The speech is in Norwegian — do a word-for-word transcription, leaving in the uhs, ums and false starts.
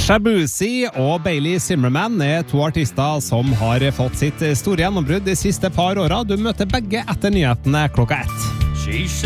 Shabuzi og Bailey Zimmerman er to artister som har fått sitt store gjennombrudd de siste par årene. Du møter begge etter nyhetene klokka ett.